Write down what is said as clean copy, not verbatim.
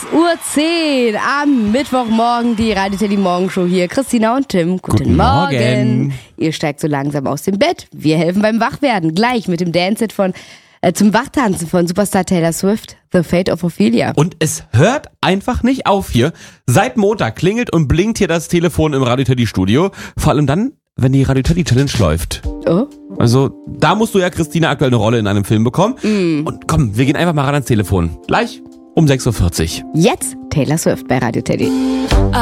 6:10 Uhr am Mittwochmorgen, die Radio Teddy Morgenshow hier. Christina und Tim, guten Morgen. Ihr steigt so langsam aus dem Bett. Wir helfen beim Wachwerden. Gleich mit dem Dance-Hit zum Wachtanzen von Superstar Taylor Swift, The Fate of Ophelia. Und es hört einfach nicht auf hier. Seit Montag klingelt und blinkt hier das Telefon im Radio Teddy Studio. Vor allem dann, wenn die Radio Teddy Challenge läuft. Oh. Also, da musst du ja, Christina, aktuell eine Rolle in einem Film bekommen. Und komm, wir gehen einfach mal ran ans Telefon. Gleich um 6:40 Uhr. Jetzt Taylor Swift bei Radio Teddy.